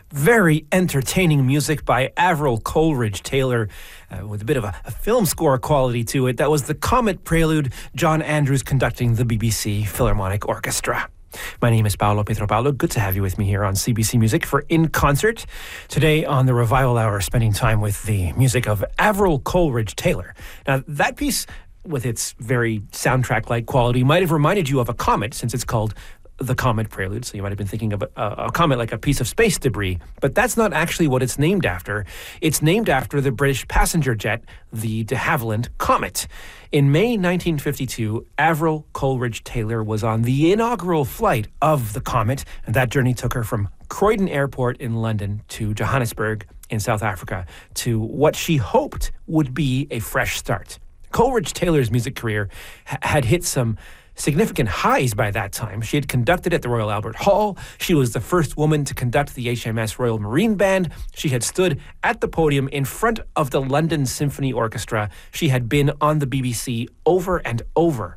Very entertaining music by Avril Coleridge Taylor with a bit of a film score quality to it. That was the Comet Prelude, John Andrews conducting the BBC Philharmonic Orchestra. My name is Paolo Pietropalo. Good to have you with me here on CBC Music for In Concert. Today on the Revival Hour, spending time with the music of Avril Coleridge Taylor. Now, that piece, with its very soundtrack-like quality, might have reminded you of a comet, since it's called the Comet Prelude, so you might have been thinking of a comet like a piece of space debris, but that's not actually what it's named after. It's named after the British passenger jet, the de Havilland Comet. In May 1952, Avril Coleridge Taylor was on the inaugural flight of the Comet, and that journey took her from Croydon Airport in London to Johannesburg in South Africa to what she hoped would be a fresh start. Coleridge Taylor's music career had hit some significant highs by that time. She had conducted at the Royal Albert Hall. She was the first woman to conduct the HMS Royal Marine Band. She had stood at the podium in front of the London Symphony Orchestra. She had been on the BBC over and over.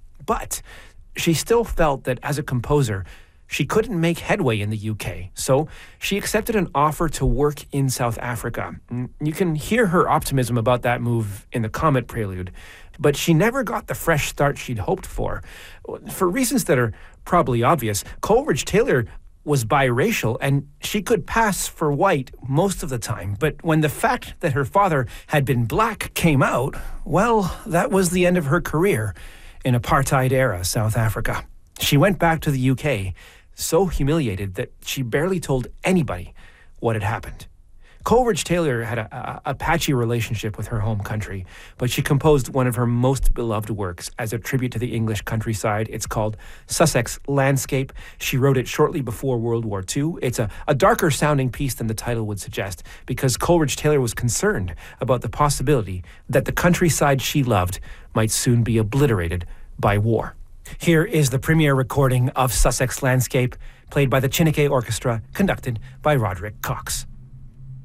But she still felt that as a composer, she couldn't make headway in the UK, so she accepted an offer to work in South Africa. You can hear her optimism about that move in the Comet Prelude, but she never got the fresh start she'd hoped for. For reasons that are probably obvious, Coleridge Taylor was biracial, and she could pass for white most of the time. But when the fact that her father had been black came out, well, that was the end of her career in apartheid-era South Africa. She went back to the UK, so humiliated that she barely told anybody what had happened. Coleridge Taylor had a patchy relationship with her home country, but she composed one of her most beloved works as a tribute to the English countryside. It's called Sussex Landscape. She wrote it shortly before World War II. It's a darker sounding piece than the title would suggest, because Coleridge Taylor was concerned about the possibility that the countryside she loved might soon be obliterated by war. Here is the premiere recording of Sussex Landscape, played by the Chineke Orchestra, conducted by Roderick Cox.